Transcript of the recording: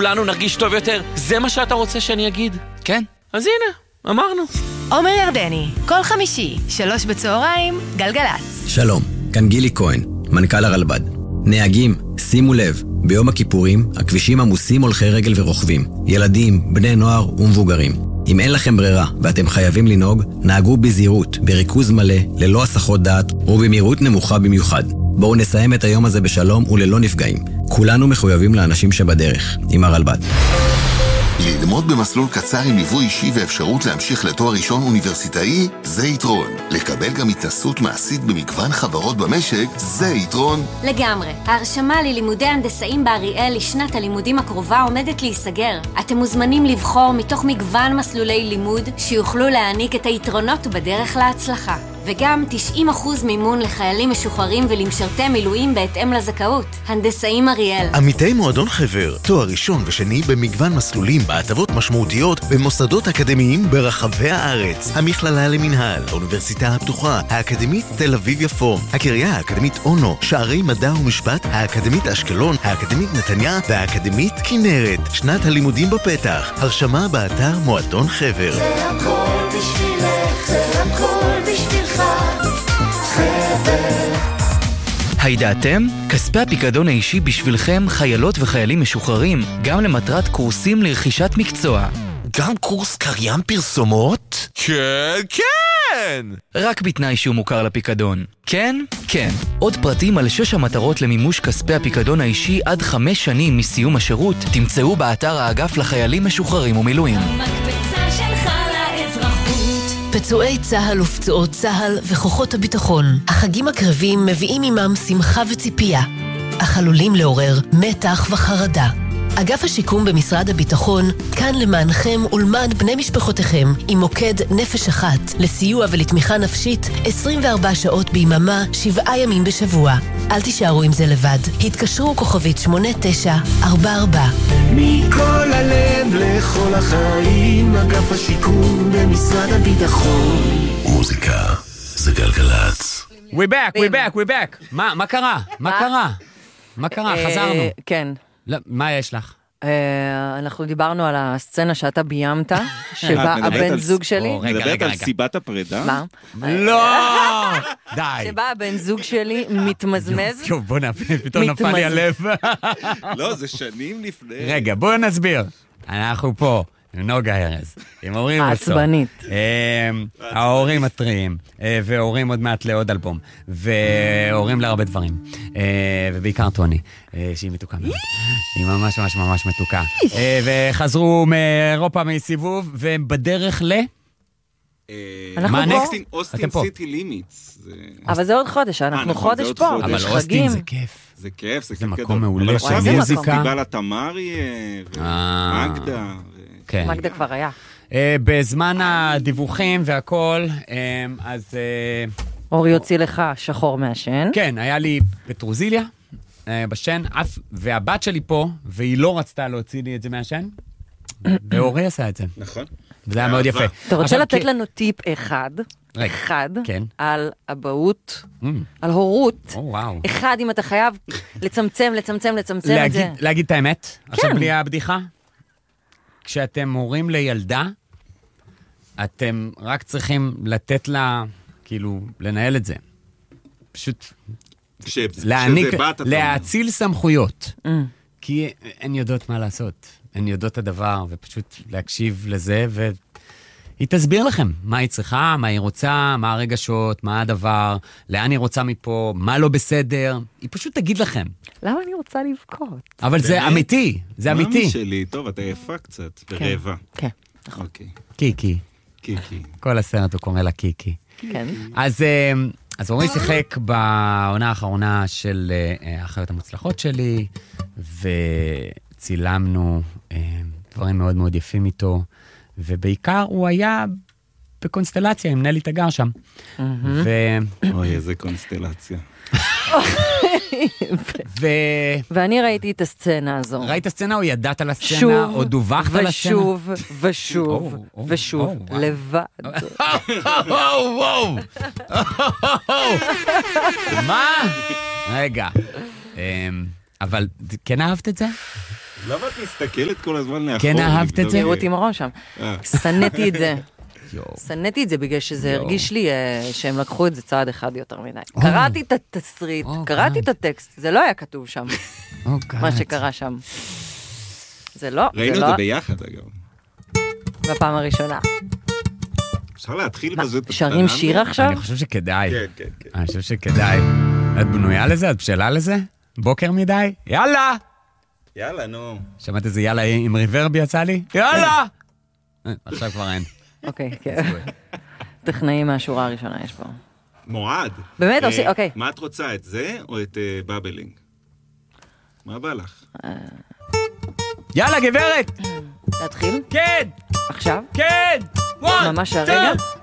כולנו נרגיש טוב יותר. זה מה שאתה רוצה שאני אגיד? כן. אז הנה, אמרנו. עומר ירדני, כל חמישי, 3 בצהריים, גלגלץ. שלום, כאן גילי כהן, מנכ"ל הרלב"ד. נהגים, שימו לב, ביום הכיפורים הכבישים עמוסים הולכי רגל ורוכבים, ילדים, בני נוער ומבוגרים. אם אין לכם ברירה ואתם חייבים לנהוג, נהגו בזהירות, בריכוז מלא, ללא הסחות דעת ובמהירות נמוכה במיוחד. בואו נסיים את היום הזה בשלום וללא נפגעים. כולנו מחויבים לאנשים שבדרך, עם הרלב"ד. ללמוד במסלול קצר עם ליווי אישי ואפשרות להמשיך לתואר ראשון אוניברסיטאי, זה יתרון. לקבל גם התנסות מעשית במגוון חברות במשק, זה יתרון. לגמרי. ההרשמה ללימודי הנדסאים באריאל לשנת הלימודים הקרובה עומדת להיסגר. אתם מוזמנים לבחור מתוך מגוון מסלולי לימוד שיוכלו להעניק את היתרונות בדרך להצלחה. וגם 90% מימון לחיילים משוחררים ולמשרתי מילואים בהתאם לזכאות. הנדסאים אריאל. עמיתי מועדון חבר, תואר ראשון ושני במגוון מסלולים בהטבות משמעותיות במוסדות אקדמיים ברחבי הארץ. המכללה למנהל, האוניברסיטה הפתוחה, האקדמית תל אביב יפו, הקריה האקדמית אונו, שערי מדע ומשפט, האקדמית אשקלון, האקדמית נתניה והאקדמית כנרת. שנת הלימודים בפתח. הרשמה באתר מועדון חבר. זה הכל בשבילך, זה הכל בשבילך. הידעתם? כספי הפיקדון האישי בשבילכם חיילות וחיילים משוחררים, גם למטרת קורסים לרכישת מקצוע. גם קורס קריין פרסומות? כן, כן! רק בתנאי שהוא מוכר לפיקדון. כן? כן. עוד פרטים על 6 המטרות למימוש כספי הפיקדון האישי עד 5 שנים מסיום השירות תמצאו באתר האגף לחיילים משוחררים ומילואים. המקפצה שלך לאזרחות. פצועי צהל ופצועות צהל וכוחות הביטחון. החגים הקרבים מביאים עמם שמחה וציפייה, אך עלולים לעורר מתח וחרדה. אגף השיקום במשרד הביטחון כאן למענכם ולמען בני משפחותיכם עם מוקד נפש אחת לסיוע ולתמיכה נפשית 24 שעות ביממה 7 ימים בשבוע. אל תישארו עם זה לבד. התקשרו כוכבית 8944. מכל הלב לכל החיים, אגף השיקום במשרד הביטחון. מוזיקה זה גלגלץ. We back. מה קרה? מה קרה? חזרנו. כן. מה יש לך? אנחנו דיברנו על הסצנה שאתה ביימת, שבה הבן זוג שלי... מדברת על סיבת הפרידה? מה? לא! די. שבה הבן זוג שלי מתמזמז. בוא פתאום נפל לי הלב. לא, זה שנים לפני. רגע, בואו נסביר. אנחנו פה. נוגה הרז, עם הורים עצבנית. ההורים מטריים, והורים עוד מעט לעוד אלבום, והורים להרבה דברים, ובעיקר טוני, שהיא מתוקה מאוד, היא ממש ממש ממש מתוקה, וחזרו מאירופה מסיבוב, ובדרך ל... אנחנו פה? אוסטין סיטי לימיטס. אבל זה עוד חודש, אנחנו חודש פה. אבל אוסטין זה כיף. זה כיף, זה מקום מעולה של מוזיקה. פסטיבל התמרי, ומגדה. מגדה כבר היה. בזמן הדיווחים והכל, אז... אורי יוציא לך שחור מהשן. כן, היה לי פטרוזיליה בשן, והבת שלי פה, והיא לא רצתה להוציא לי את זה מהשן, ואורי עשה את זה. נכון. וזה היה מאוד יפה. אתה רוצה לתת לנו טיפ אחד על אבהות, על הורות. אחד, אם אתה חייב לצמצם את זה. להגיד את האמת? עכשיו בלי הבדיחה? כשאתם הורים לילדה, אתם רק צריכים לתת לה, כאילו, לנהל את זה. פשוט להאציל סמכויות. כי הן יודעות מה לעשות. הן יודעות את הדבר, ופשוט להקשיב לזה, והיא תסביר לכם מה היא צריכה, מה היא רוצה, מה הרגשות, מה הדבר, לאן היא רוצה מפה, מה לא בסדר. היא פשוט תגיד לכם. למה אני רוצה לבכות? אבל זה אמיתי, זה אמיתי. מאמי שלי, טוב, אתה יפה קצת, ברעבה. כן, נכון. קיקי. כל הסרט הוא קורא לה קיקי. כן. אז אורי שיחק בעונה האחרונה של החיות המוצלחות שלי, וצילמנו דברים מאוד מאוד יפים איתו, ובעיקר הוא היה בקונסטלציה עם נלי תגר שם. אוי, איזה קונסטלציה. ואני ראיתי את הסצנה הזו. ראית הסצנה או ידעת על הסצנה או דווחת על הסצנה? ושוב, לבד. מה? רגע. אבל כן אהבת את זה? למה את מסתכלת כל הזמן לאחור? כן, אהבת את זה? תראו אותי עם הראש שם. סניתי את זה. סניתי את זה בגלל שזה הרגיש לי שהם לקחו את זה צעד אחד יותר מדי. קראתי את התסריט, קראתי את הטקסט, זה לא היה כתוב שם. מה שקרה שם. זה לא. ראינו את זה ביחד, אגב. בפעם הראשונה. אפשר להתחיל בזה את שרים שיר עכשיו? אני חושב שכדאי. כן. אני חושב שכדאי. את בנויה לזה? את בשלה לזה? בוקר מדי? יאללה! יאללה, נו. שמעת איזה יאללה עם ריברב יצא לי? יאללה! עכשיו כבר אין. אוקיי, כן. טכנאים מהשורה הראשונה יש פה. מועד. באמת? אוקיי. מה את רוצה, את זה או את בבלינג? מה בא לך? יאללה, גברת! להתחיל? כן! עכשיו? כן! ממש הרגע?